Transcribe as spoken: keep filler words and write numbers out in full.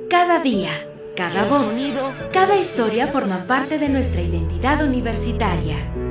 Cada día, cada El voz, sonido, cada historia forman parte de nuestra identidad universitaria.